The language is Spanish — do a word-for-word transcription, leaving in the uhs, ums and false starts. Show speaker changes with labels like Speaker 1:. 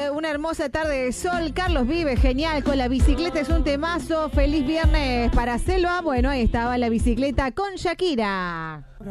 Speaker 1: una hermosa tarde de sol. Carlos Vive, genial, con la bicicleta es un temazo. Feliz viernes para Selva. Bueno, ahí estaba la bicicleta con Shakira.